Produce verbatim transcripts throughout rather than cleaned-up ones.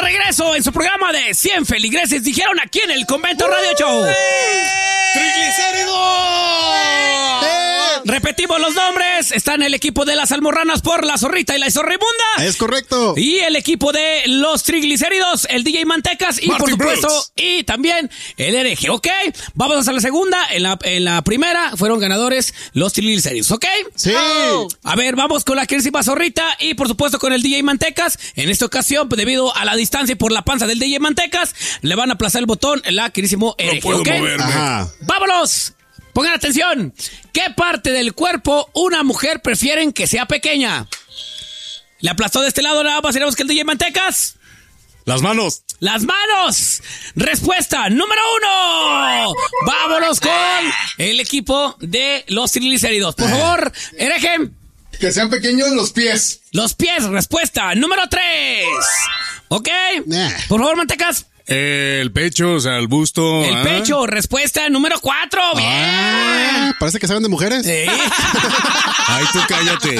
regreso en su programa de cien feligreses dijeron aquí en el Convento Radio Show. ¡Triglicéridos! Repetimos los nombres. Están el equipo de las almorranas por la zorrita y la zorrimunda. Es correcto. Y el equipo de los triglicéridos, el D J Mantecas y Martin por supuesto, Brooks. y también el hereje, ¿ok? Vamos a hacer la segunda. En la, en la primera fueron ganadores los triglicéridos, ¿ok? Sí. Oh. A ver, vamos con la querísima zorrita y por supuesto con el D J Mantecas. En esta ocasión, debido a la distancia y por la panza del D J Mantecas, le van a aplazar el botón la querísimo hereje, No puedo ¿ok? moverme. Ajá. ¡Vámonos! Pongan atención. ¿Qué parte del cuerpo una mujer prefieren que sea pequeña? Le aplastó de este lado, nada más iremos que el D J Mantecas. Las manos. ¡Las manos! Respuesta número uno. Vámonos con el equipo de los triglicéridos. Por favor, hereje. Que sean pequeños los pies. Los pies. Respuesta número tres. ¿Ok? Nah. Por favor, Mantecas. Eh, el pecho, o sea, el busto. El ¿ah? pecho. Respuesta número cuatro. Bien. Ah, parece que saben de mujeres. Sí. Ay, tú cállate.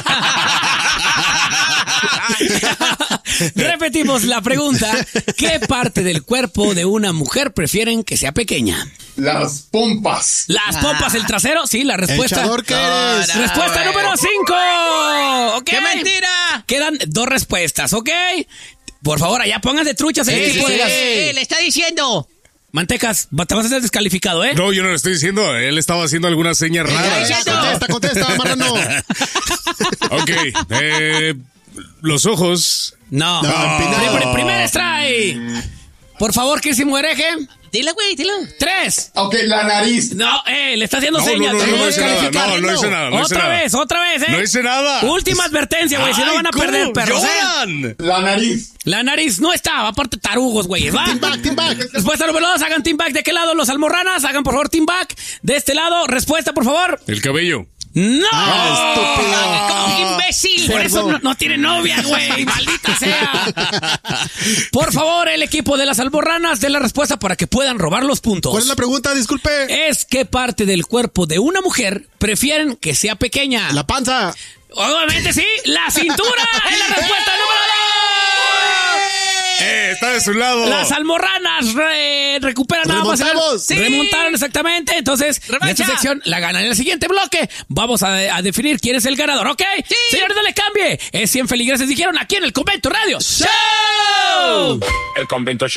Repetimos la pregunta. ¿Qué parte del cuerpo de una mujer prefieren que sea pequeña? Las pompas. Las pompas, el trasero. Sí, la respuesta. Echador que eres. No, Respuesta güey. número cinco. ¿Ok? ¡Qué mentira! Quedan dos respuestas, ¿ok? Por favor, allá pónganse truchas el Sí, equipo sí, de las... sí, le está diciendo. Mantecas, va- te vas a ser descalificado, ¿eh? No, yo no le estoy diciendo. Él estaba haciendo algunas señas raras. ya, ya. Contesta, contesta, marrano. Ok. Eh, los ojos. No. No, empinado. Prim- primer strike. Por favor, querísimo hereje. Dile, güey, dile. Tres. Ok, la nariz. No, eh, le está haciendo No, señas. no, no, te no, lo voy a hice nada. descalificar. No, no hice nada, no hice otra nada. vez, otra vez, ¿eh? No hice nada. Última advertencia, güey, si no Ay, van a ¿cómo? perder, perros, ¿eh? ¡Lloran! La nariz. La nariz no estaba, aparte tarugos, güey. ¿Va? Team back, team back. Respuesta número dos, hagan team back. ¿De qué lado? Los almorranas, hagan por favor team back. De este lado, respuesta, por favor. El cabello. ¡No! Ah, estúpido. ¡Como imbécil! Por eso Cerdo. no, no tiene novia, güey. Maldita sea. Por favor, el equipo de las almorranas, den la respuesta para que puedan robar los puntos. ¿Cuál es la pregunta? Disculpe. Es qué parte del cuerpo de una mujer prefieren que sea pequeña. La panza. Obviamente sí, la cintura es la respuesta número dos. Eh, está de su lado. Las almorranas re- recuperan nada más. Remontamos. Sí. Remontaron exactamente. Entonces, Revancha. esta sección la ganan en el siguiente bloque. Vamos a, a definir quién es el ganador, ¿ok? Sí. Señores, no le cambie. Es cien feligreses dijeron aquí en el Convento Radio Show. El Convento Show.